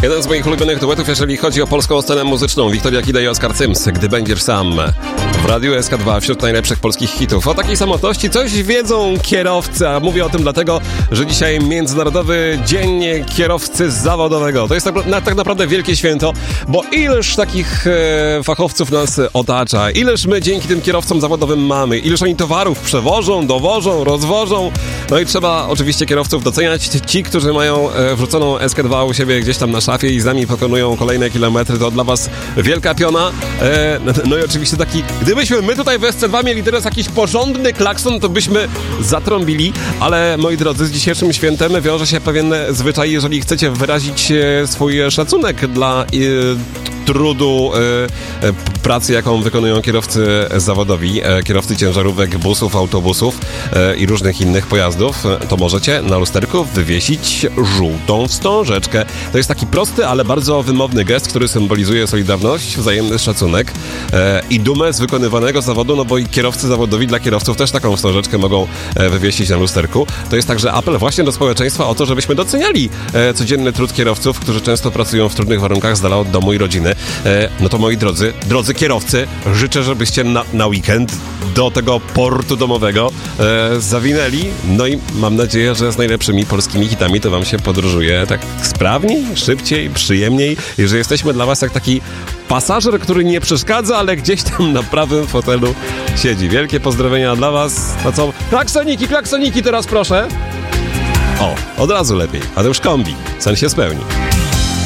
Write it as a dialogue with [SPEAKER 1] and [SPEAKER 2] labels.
[SPEAKER 1] Jeden z moich ulubionych duetów, jeżeli chodzi o polską scenę muzyczną. Wiktoria Kida i Oskar Cyms, Gdy będziesz sam. W Radiu SK2 wśród najlepszych polskich hitów. O takiej samotności coś wiedzą kierowcy, a mówię o tym dlatego, że dzisiaj Międzynarodowy Dzień Kierowcy Zawodowego. To jest tak naprawdę wielkie święto, bo ileż takich fachowców nas otacza, ileż my dzięki tym kierowcom zawodowym mamy, ileż oni towarów przewożą, dowożą, rozwożą. No i trzeba oczywiście kierowców doceniać. Ci, którzy mają wrzuconą SK2 u siebie gdzieś tam na szafie i z nami pokonują kolejne kilometry, to dla was wielka piona. No i oczywiście taki, gdybyśmy my tutaj w SC2 mieli teraz jakiś porządny klakson, to byśmy zatrąbili, ale moi drodzy, z dzisiejszym świętem wiąże się pewien zwyczaj, jeżeli chcecie wyrazić swój szacunek dla trudu pracy, jaką wykonują kierowcy zawodowi, kierowcy ciężarówek, busów, autobusów i różnych innych pojazdów, to możecie na lusterku wywiesić żółtą wstążeczkę. To jest taki prosty, ale bardzo wymowny gest, który symbolizuje solidarność, wzajemny szacunek i dumę z wykonywanego zawodu, no bo i kierowcy zawodowi dla kierowców też taką wstążeczkę mogą wywiesić na lusterku. To jest także apel właśnie do społeczeństwa o to, żebyśmy doceniali codzienny trud kierowców, którzy często pracują w trudnych warunkach z dala od domu i rodziny. No to moi drodzy kierowcy, życzę, żebyście na weekend do tego portu domowego zawinęli. No i mam nadzieję, że z najlepszymi polskimi hitami to wam się podróżuje tak sprawniej, szybciej, przyjemniej i że jesteśmy dla was jak taki pasażer, który nie przeszkadza, ale gdzieś tam na prawym fotelu siedzi. Wielkie pozdrowienia dla was. No co? Klaksoniki teraz proszę. O, od razu lepiej. A to już kombi. Sen się spełni.